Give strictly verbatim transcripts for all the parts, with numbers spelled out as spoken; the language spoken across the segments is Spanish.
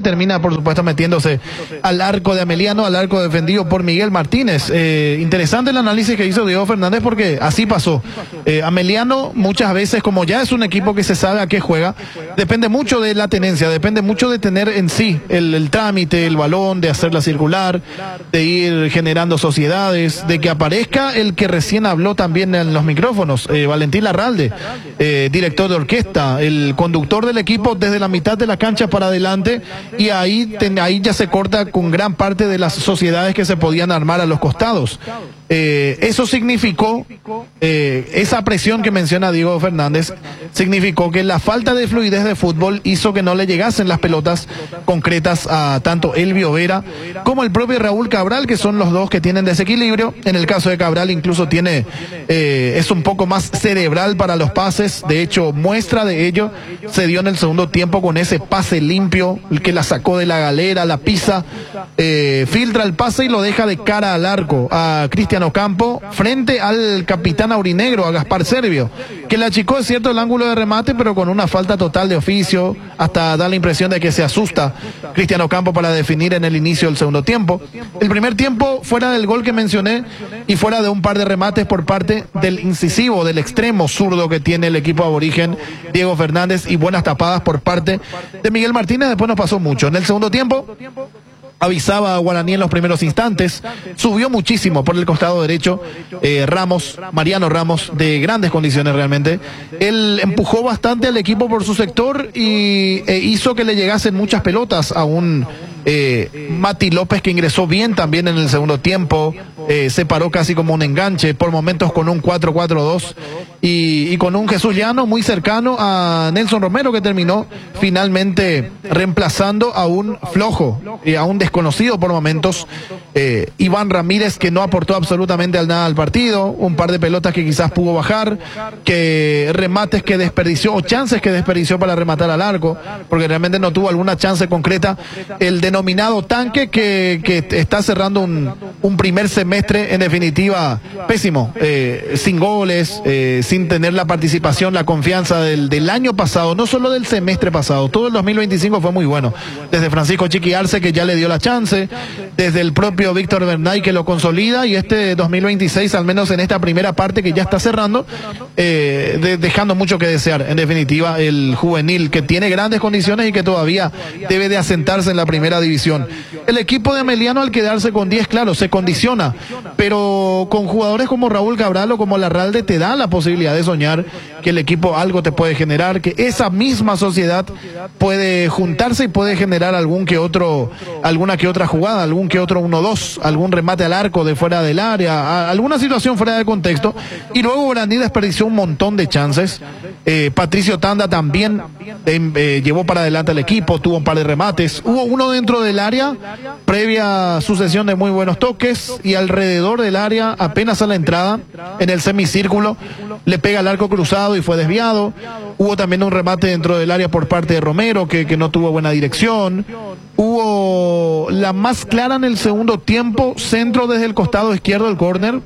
termina por supuesto metiéndose al arco de Ameliano, al arco defendido por Miguel Martínez. Eh, interesante el análisis que hizo Diego Fernández porque así pasó. Eh, Ameliano muchas veces, como ya es un equipo que se sabe a qué juega, depende mucho de la tenencia, depende mucho de tener en sí el, el trámite, el balón, de hacerla circular, de ir generando sociedades, de que aparezca el que recién habló también en los micrófonos, eh, Valentín Larralde, eh, director de orquesta, el conductor del equipo desde la mitad de la cancha para adelante, y ahí, ten, ahí ya se corta con gran parte de las sociedades que se podían armar a los costados. Eh, eso significó, eh, esa presión que menciona Diego Fernández, significó que la falta de fluidez de fútbol hizo que no le llegasen las pelotas concretas a tanto Elvio Vera como el propio Raúl Cabral, que son los dos que tienen desequilibrio. En el caso de Cabral incluso tiene, eh, es un poco más cerebral para los pases, de hecho muestra de ello se dio en el segundo tiempo con ese pase limpio, el que la sacó de la galera, la pisa, eh, filtra el pase y lo deja de cara al arco a Cristian Ocampo frente al capitán aurinegro, a Gaspar Servio, que le achicó, es cierto, el ángulo de remate, pero con una falta total de oficio, hasta da la impresión de que se asusta Cristian Ocampo para definir en el inicio del segundo tiempo. El primer tiempo, fuera del gol que mencioné y fuera de un par de remates por parte del incisivo, del extremo zurdo que tiene el equipo aborigen Diego Fernández, y buenas tapadas por parte de Miguel Martínez, después no pasó mucho. En el segundo tiempo avisaba a Guaraní en los primeros instantes, subió muchísimo por el costado derecho, eh, Ramos, Mariano Ramos, de grandes condiciones realmente. Él empujó bastante al equipo por su sector y e hizo que le llegasen muchas pelotas a un eh, Mati López, que ingresó bien también en el segundo tiempo, eh, se paró casi como un enganche, por momentos con un cuatro cuatro dos, y, y con un Jesús Llano muy cercano a Nelson Romero, que terminó finalmente reemplazando a un flojo y a un desconocido por momentos, eh, Iván Ramírez, que no aportó absolutamente al nada al partido, un par de pelotas que quizás pudo bajar, que remates que desperdició, o chances que desperdició para rematar al arco, porque realmente no tuvo alguna chance concreta. El denominado tanque que, que está cerrando un, un primer semestre en definitiva pésimo, eh, sin goles, eh, sin tener la participación, la confianza del, del año pasado, no solo del semestre pasado, todo el dos mil veinticinco fue muy bueno, desde Francisco Chiqui Arce, que ya le dio la chance, desde el propio Víctor Bernay, que lo consolida, y este dos mil veintiséis, al menos en esta primera parte que ya está cerrando, eh, de, dejando mucho que desear, en definitiva, el juvenil, que tiene grandes condiciones y que todavía debe de asentarse en la primera división. El equipo de Ameliano, al quedarse con diez, claro, se condiciona, pero con jugadores como Raúl Cabral o como Larralde te da la posibilidad de soñar que el equipo algo te puede generar, que esa misma sociedad puede juntarse y puede generar algún que otro, alguna que otra jugada, algún que otro uno dos, algún remate al arco de fuera del área, alguna situación fuera de contexto, y luego Guaraní desperdició un montón de chances. eh, Patricio Tanda también eh, eh, llevó para adelante al equipo, tuvo un par de remates, hubo uno dentro del área, previa sucesión de muy buenos toques, y alrededor del área, apenas a la entrada, en el semicírculo, le pega al arco cruzado y fue desviado. Hubo también un remate dentro del área por parte de Romero, que, que no tuvo buena dirección. Hubo la más clara en el segundo tiempo, centro desde el costado izquierdo del córner.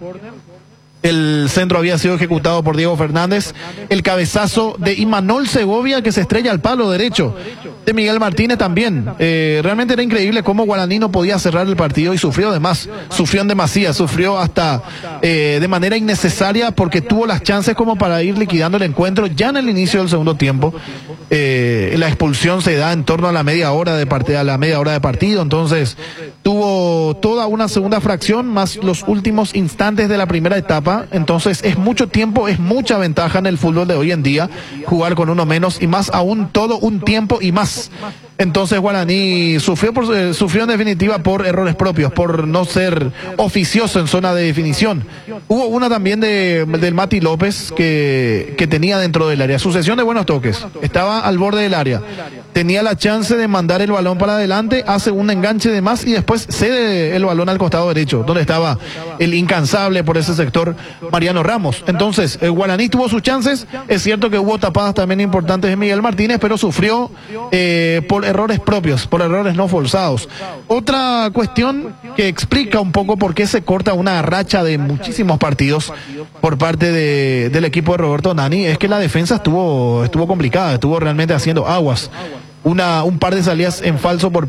El centro había sido ejecutado por Diego Fernández. El cabezazo de Imanol Segovia, que se estrella al palo derecho, de Miguel Martínez también. Eh, realmente era increíble cómo Guaraní no podía cerrar el partido, y sufrió de más, sufrió en demasía, sufrió hasta eh, de manera innecesaria, porque tuvo las chances como para ir liquidando el encuentro ya en el inicio del segundo tiempo. Eh, la expulsión se da en torno a la media hora de partido, a la media hora de partido, entonces tuvo toda una segunda fracción más los últimos instantes de la primera etapa. Entonces es mucho tiempo, es mucha ventaja en el fútbol de hoy en día jugar con uno menos, y más aún todo un tiempo y más. Entonces Guaraní sufrió, por, eh, sufrió en definitiva por errores propios, por no ser oficioso en zona de definición. Hubo una también de del Mati López que, que tenía dentro del área, sucesión de buenos toques, estaba al borde del área, tenía la chance de mandar el balón para adelante, hace un enganche de más y después cede el balón al costado derecho, donde estaba el incansable por ese sector Mariano Ramos. Entonces el Guaraní tuvo sus chances, es cierto que hubo tapadas también importantes de Miguel Martínez, pero sufrió eh, por errores propios, por errores no forzados. Otra cuestión que explica un poco por qué se corta una racha de muchísimos partidos por parte de, del equipo de Roberto Nani, es que la defensa estuvo, estuvo complicada, estuvo realmente haciendo aguas. Una, un par de salidas en falso por